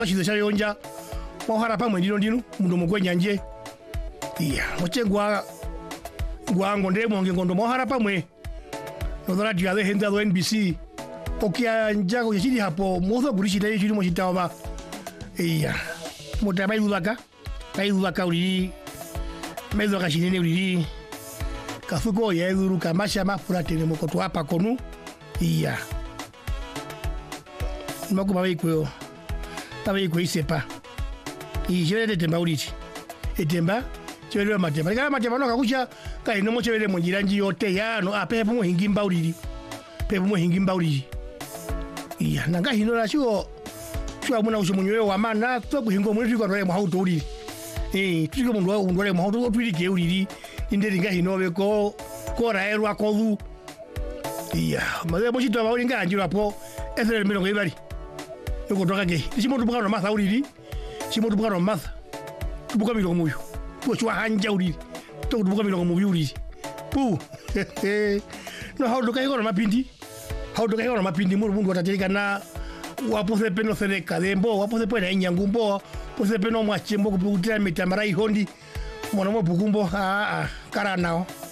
chizo cha yonja mohara pamwe ndino mundu mugwenya nje iya mochengwa gwango ndemo ngengondo mohara pamwe no radio ya henda do NBC okia njago yachiri hapo mozo gurishita yachiri mo chitawa iya mutabai udaka uri mezo kashinene uri kafuko ya eduru kamasha mafura tene mokoto hapa konu iya mako bawe ko isepa ijere temba uriti etemba chwele matemba kala matemba no kakucha kai no mochwele monjira nji yote yano apepo mo hingimba uriti iya nanga hino la chuo muna usumunyoe wa mana to kuhingo muri ko remo hauto uriti tiko mundu remo hauto twirike uriti inderi nga hino beko kora eru akodu iya maze mochito ba uringa njira po ezere mirongo ibari yokotoka ge chimoto bukano matha uriri chimoto bukano matha tubuka mirongo muyo pochwa hanja uriri to tubuka mirongo muyo uriri pu no hauto kai gona mapindi mundu atatirika na wapose peno sereka dembo wapose pena inyangumbo pose peno mwachembo kuputira mitamara ihondi mwana mo bukumbo karanao